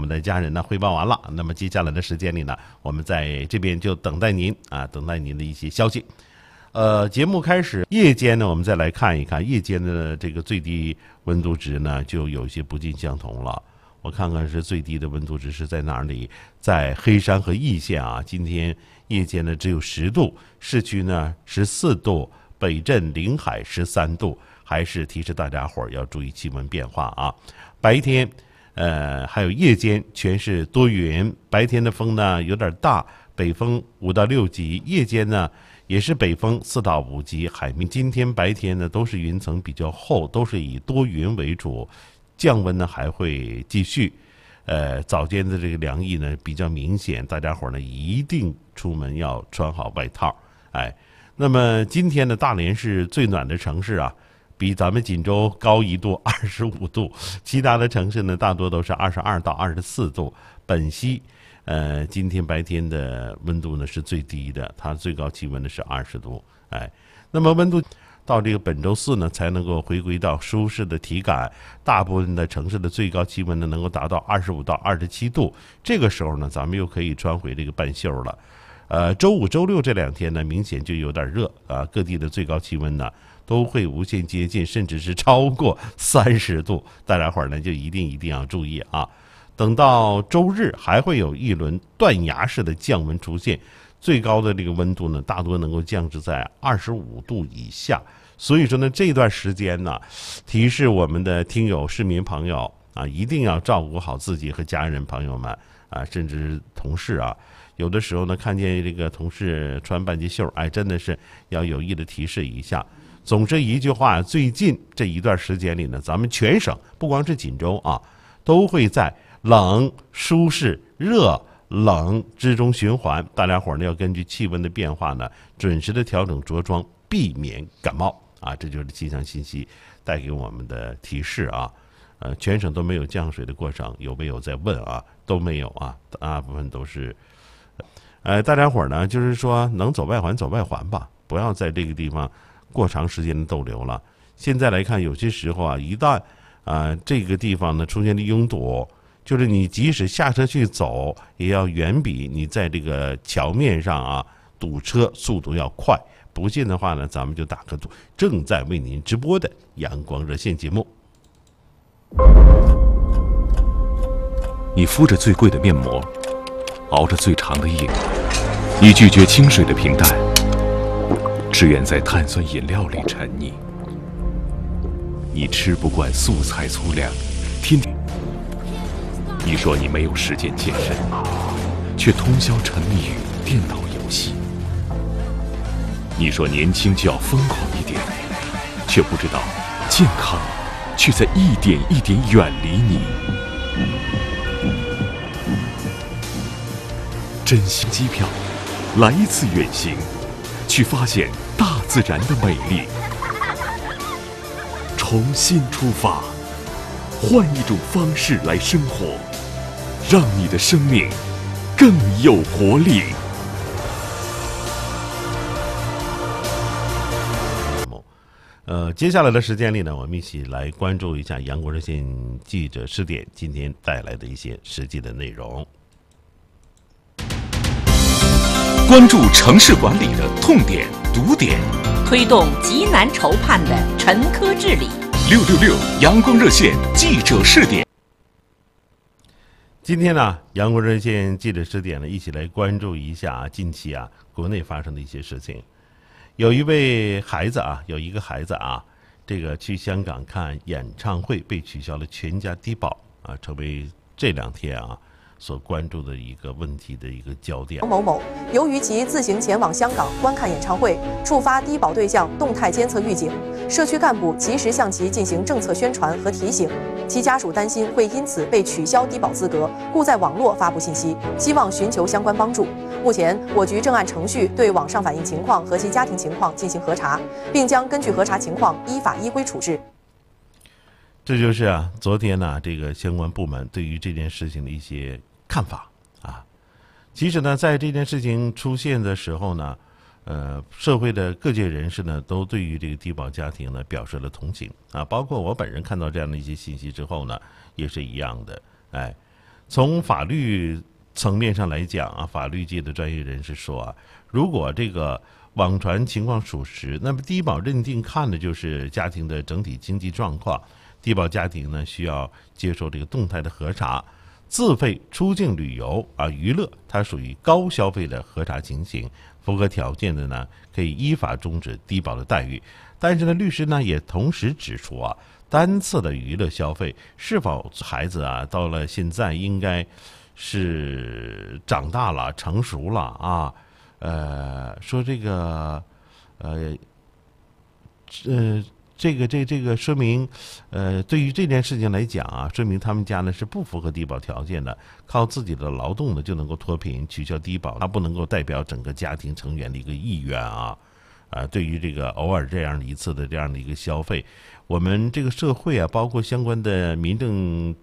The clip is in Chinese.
们的家人呢汇报完了，那么接下来的时间里呢，我们在这边就等待您的一些消息。节目开始，夜间呢，我们再来看一看夜间的这个最低温度值呢，就有些不尽相同了。我看看是最低的温度值是在哪里，在黑山和易县啊，今天夜间呢只有10度，市区呢14度，北镇临海13度，还是提示大家伙儿要注意气温变化啊。白天还有夜间全是多云，白天的风呢有点大，北风5到6级，夜间呢也是北风4到5级，海面今天白天呢都是云层比较厚，都是以多云为主，降温呢还会继续。早间的这个凉意呢比较明显，大家伙呢一定出门要穿好外套。那么今天的大连是最暖的城市啊，比咱们锦州高1度，25度，其他的城市呢大多都是22到24度。本溪今天白天的温度呢是最低的，它最高气温呢是20度。那么温度到这个本周4呢才能够回归到舒适的体感，大部分的城市的最高气温呢能够达到25到27度，这个时候呢咱们又可以穿回这个半袖了。周5、周6这2天呢明显就有点热啊，各地的最高气温呢都会无限接近，甚至是超过30度，大家伙呢就一定要注意啊。等到周日还会有一轮断崖式的降温出现，最高的这个温度呢大多能够降至在25度以下。所以说呢这段时间呢，提示我们的听友市民朋友啊，一定要照顾好自己和家人朋友们啊，甚至同事啊，有的时候呢看见这个同事穿半截袖，真的是要有意的提示一下。总之一句话，最近这一段时间里呢，咱们全省不光是锦州啊，都会在冷、舒适、热、冷之中循环，大家伙呢要根据气温的变化呢，准时的调整着装，避免感冒啊。这就是气象信息带给我们的提示啊。全省都没有降水的过程，有没有在问啊？都没有啊，大部分都是。大家伙呢，就是说能走外环走外环吧，不要在这个地方过长时间的逗留了。现在来看，有些时候啊，一旦这个地方呢出现了拥堵，就是你即使下车去走，也要远比你在这个桥面上啊堵车速度要快。不信的话呢，咱们就打个赌，正在为您直播的阳光热线节目。 你敷着最贵的面膜，熬着最长的夜，你拒绝清水的平淡，只愿在碳酸饮料里沉溺。你吃不惯素菜粗粮，天天。你说你没有时间健身，却通宵沉迷于电脑游戏。你说年轻就要疯狂一点，却不知道健康却在一点一点远离你。真心机票，来一次远行，去发现大自然的美丽。重新出发，换一种方式来生活，让你的生命更有活力。 接下来的时间里呢，我们一起来关注一下阳光热线记者试点今天带来的一些实际的内容。 关注城市管理的痛点、堵点， 推动极难筹判的沉疴治理。 666阳光热线记者试点。 今天呢，阳光热线记者试点呢，一起来关注一下近期国内发生的一些事情。有一个孩子这个去香港看演唱会被取消了全家低保成为这2天所关注的一个问题的一个焦点。 某某由于其自行前往香港观看演唱会，触发低保对象动态监测预警，社区干部及时向其进行政策宣传和提醒，其家属担心会因此被取消低保资格，故在网络发布信息，希望寻求相关帮助。目前，我局正按程序对网上反映情况和其家庭情况进行核查，并将根据核查情况依法依规处置。 这就是昨天这个相关部门对于这件事情的一些看法其实呢，在这件事情出现的时候呢，社会的各界人士呢，都对于这个低保家庭呢表示了同情包括我本人看到这样的一些信息之后呢，也是一样的。 从法律层面上来讲啊，法律界的专业人士说啊，如果这个网传情况属实，那么低保认定看的就是家庭的整体经济状况。低保家庭呢，需要接受这个动态的核查，自费出境旅游啊、娱乐，它属于高消费的核查情形，符合条件的呢，可以依法终止低保的待遇。但是呢，律师呢也同时指出啊，单次的娱乐消费是否孩子啊到了现在应该是长大了、成熟了啊？说这个这个说明，对于这件事情来讲啊，说明他们家呢是不符合低保条件的，靠自己的劳动呢就能够脱贫取消低保，它不能够代表整个家庭成员的一个意愿啊。对于这个偶尔这样一次的这样的一个消费，我们这个社会啊，包括相关的民政